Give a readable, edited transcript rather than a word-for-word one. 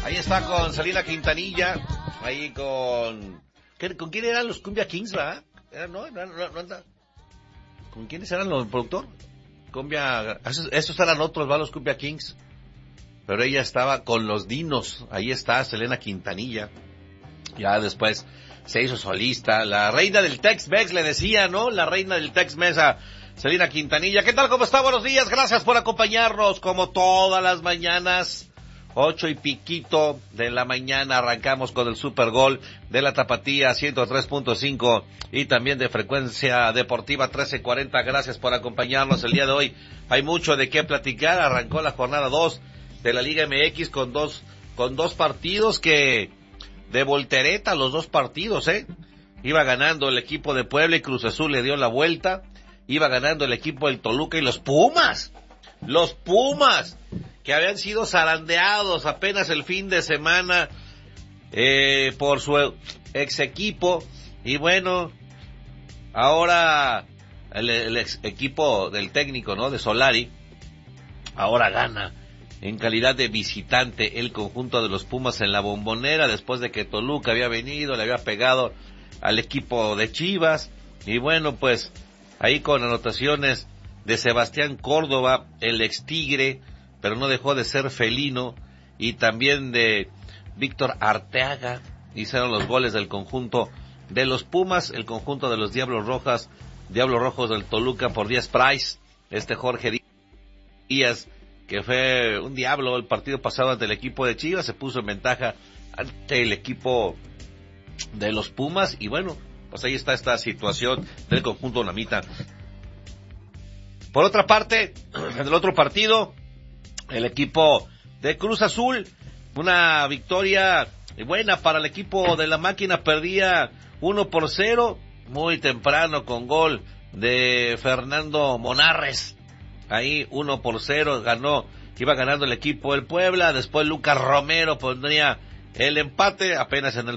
Ahí está con Selena Quintanilla, ahí con quién eran los Cumbia Kings, ¿verdad? No, ¿con quiénes eran los productor? Esos eran otros, ¿va? Los Cumbia Kings. Pero ella estaba con los Dinos, ahí está Selena Quintanilla. Ya después se hizo solista, la reina del Tex-Mex le decía, ¿no? La reina del Tex-Mex a Selena Quintanilla. ¿Qué tal? ¿Cómo está? Buenos días, gracias por acompañarnos como todas las mañanas. 8 y piquito de la mañana arrancamos con el Super Gol de la Tapatía 103.5 y también de Frecuencia Deportiva 1340. Gracias por acompañarnos el día de hoy. Hay mucho de qué platicar. Arrancó la jornada 2 de la Liga MX con dos partidos que de voltereta, los dos partidos, Iba ganando el equipo de Puebla y Cruz Azul le dio la vuelta. Iba ganando el equipo del Toluca y los Pumas, que habían sido zarandeados apenas el fin de semana por su ex equipo. Y bueno, ahora el ex equipo del técnico, ¿no? De Solari, ahora gana en calidad de visitante el conjunto de los Pumas en la Bombonera, después de que Toluca había venido, le había pegado al equipo de Chivas. Y bueno, pues ahí con anotaciones de Sebastián Córdoba, el ex Tigre, pero no dejó de ser felino, y también de Víctor Arteaga, hicieron los goles del conjunto de los Pumas, el conjunto de los Diablos Rojos del Toluca por Díaz Price, Jorge Díaz, que fue un diablo el partido pasado ante el equipo de Chivas, se puso en ventaja ante el equipo de los Pumas, y bueno, pues ahí está esta situación del conjunto Namita. Por otra parte, en el otro partido, el equipo de Cruz Azul, una victoria buena para el equipo de la Máquina, perdía 1-0, muy temprano con gol de Fernando Monarres, ahí 1-0, iba ganando el equipo del Puebla, después Lucas Romero pondría el empate, apenas en el